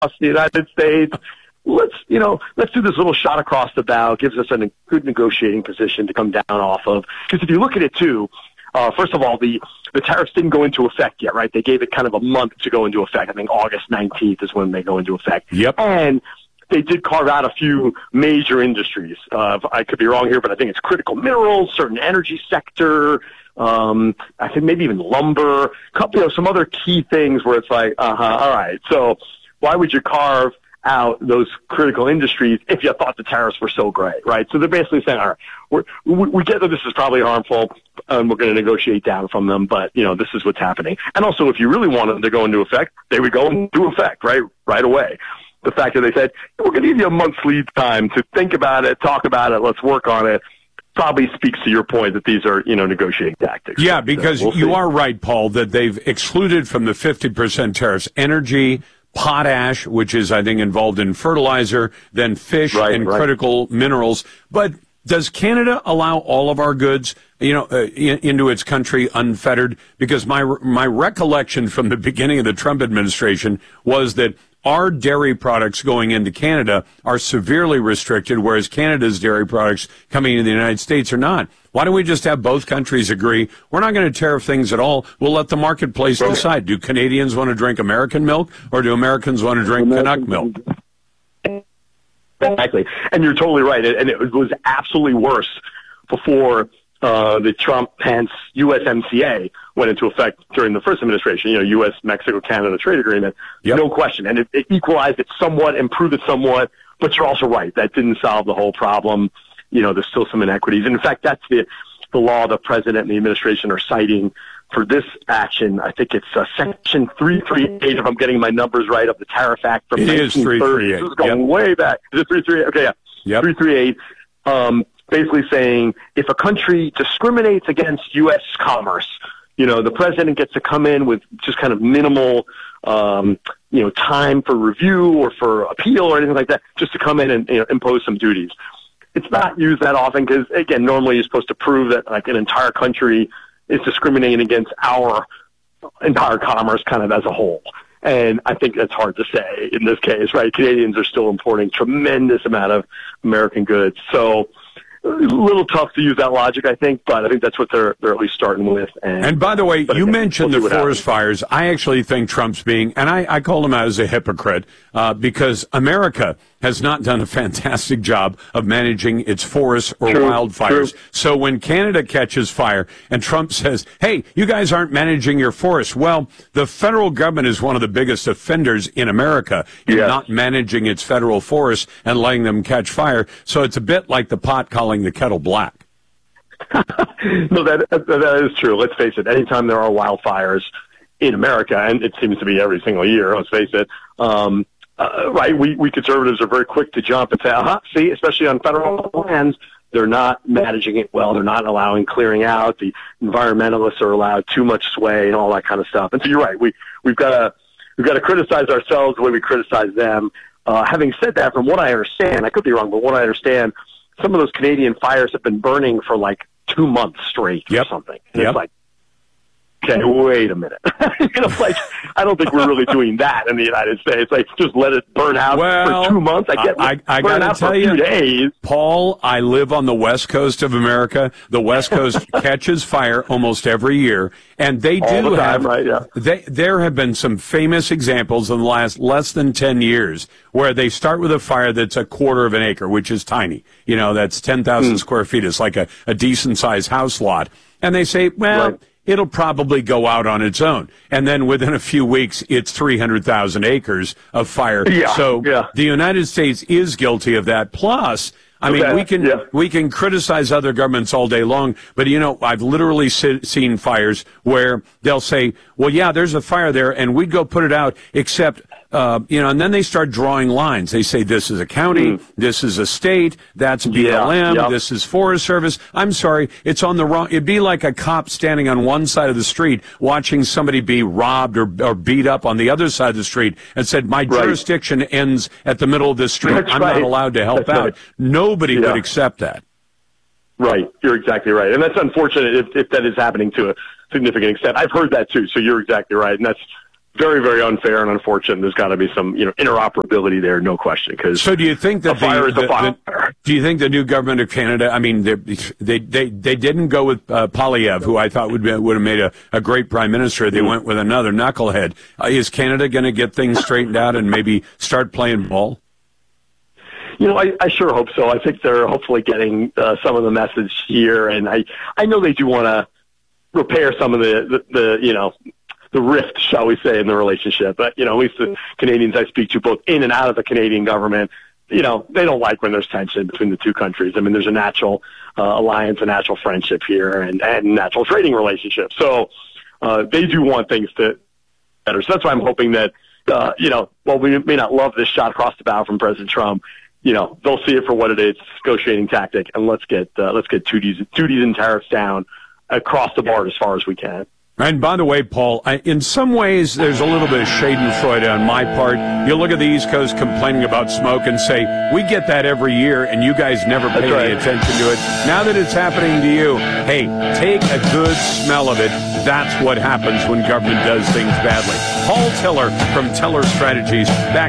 the United States. Let's do this little shot across the bow. Gives us a good negotiating position to come down off of. Because if you look at it too, first of all, the tariffs didn't go into effect yet, right? They gave it kind of a month to go into effect. I think August 19th is when they go into effect. Yep. And they did carve out a few major industries. I could be wrong here, but I think it's critical minerals, certain energy sector, I think maybe even lumber, some other key things where it's like, all right. So why would you carve out those critical industries if you thought the tariffs were so great, right? So they're basically saying, all right, we get that this is probably harmful, and we're going to negotiate down from them, but, this is what's happening. And also, if you really wanted them to go into effect, they would go into effect right away. The fact that they said, we're going to give you a month's lead time to think about it, talk about it, let's work on it, probably speaks to your point that these are, negotiating tactics. Yeah, because you are right, Paul, that they've excluded from the 50% tariffs energy, potash, which is, I think, involved in fertilizer, then fish and critical minerals. But does Canada allow all of our goods, into its country unfettered? Because my recollection from the beginning of the Trump administration was that our dairy products going into Canada are severely restricted, whereas Canada's dairy products coming into the United States are not. Why don't we just have both countries agree, we're not going to tariff things at all, we'll let the marketplace decide. Do Canadians want to drink American milk, or do Americans want to drink Canuck milk? Exactly. And you're totally right. And it was absolutely worse before the Trump-Pence USMCA went into effect during the first administration, U.S., Mexico, Canada trade agreement. Yep. No question. And it equalized it somewhat, improved it somewhat, but you're also right. That didn't solve the whole problem. There's still some inequities. And in fact, that's the law the president and the administration are citing for this action. I think it's Section 338, if I'm getting my numbers right, of the Tariff Act from 1930. This is going way back. Is it 338? Okay, yeah. Yep. 338. Basically saying if a country discriminates against U.S. commerce, the president gets to come in with just kind of minimal, time for review or for appeal or anything like that, just to come in and impose some duties. It's not used that often because, again, normally you're supposed to prove that like an entire country is discriminating against our entire commerce kind of as a whole. And I think that's hard to say in this case, right? Canadians are still importing tremendous amount of American goods. So a little tough to use that logic, I think, but I think that's what they're at least starting with. And by the way, you mentioned the forest fires. I actually think Trump's being, and I call him out as a hypocrite, because America has not done a fantastic job of managing its forests or wildfires. So when Canada catches fire and Trump says, hey, you guys aren't managing your forests, well, the federal government is one of the biggest offenders in America in not managing its federal forests and letting them catch fire. So it's a bit like the pot calling the kettle black. No, that is true. Let's face it. Anytime there are wildfires in America, and it seems to be every single year, let's face it, right, we conservatives are very quick to jump and say, see, especially on federal lands, they're not managing it well. They're not allowing clearing out. The environmentalists are allowed too much sway and all that kind of stuff. And so you're right. We've got to criticize ourselves the way we criticize them. Having said that, from what I understand, I could be wrong, but what I understand, some of those Canadian fires have been burning for like 2 months straight or something. And it's like, okay, wait a minute. I don't think we're really doing that in the United States. Like, just let it burn out for 2 months. I got to tell you, days. Paul, I live on the west coast of America. The west coast catches fire almost every year, and they do have. Right, yeah. There have been some famous examples in the last less than 10 years where they start with a fire that's a quarter of an acre, which is tiny. That's 10,000 square feet. It's like a decent-sized house lot, and they say, well. Right. It'll probably go out on its own. And then within a few weeks, it's 300,000 acres of fire. The United States is guilty of that. Plus, we can criticize other governments all day long, but I've literally seen fires where they'll say, well, yeah, there's a fire there, and we'd go put it out, except, and then they start drawing lines. They say, this is a county, this is a state, that's BLM, this is Forest Service. I'm sorry, it's on the wrong, it'd be like a cop standing on one side of the street watching somebody be robbed or beat up on the other side of the street and said, my jurisdiction ends at the middle of this street. I'm not allowed to help out. Nobody would accept that. Right. You're exactly right. And that's unfortunate if that is happening to a significant extent. I've heard that too. So you're exactly right. And very, very unfair and unfortunate. There's got to be some, interoperability there, no question. So, do you think that a fire is a fire? Do you think the new government of Canada? I mean, they didn't go with Poilievre, who I thought would have made a great prime minister. They went with another knucklehead. Is Canada going to get things straightened out and maybe start playing ball? I sure hope so. I think they're hopefully getting some of the message here, and I know they do want to repair some of the rift, shall we say, in the relationship. But, at least the Canadians I speak to, both in and out of the Canadian government, they don't like when there's tension between the two countries. I mean, there's a natural alliance, a natural friendship here, and natural trading relationship. So they do want things to better. So that's why I'm hoping that, while we may not love this shot across the bow from President Trump, they'll see it for what it is, negotiating tactic, and let's get duties and tariffs down across the board as far as we can. And by the way, Paul, in some ways, there's a little bit of schadenfreude on my part. You look at the East Coast complaining about smoke and say, we get that every year, and you guys never pay any attention to it. Now that it's happening to you, hey, take a good smell of it. That's what happens when government does things badly. Paul Tiller from Tiller Strategies, back